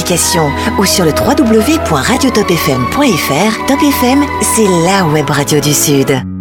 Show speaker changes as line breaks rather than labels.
application ou sur le www.radiotopfm.fr. Top FM, c'est la web radio du Sud.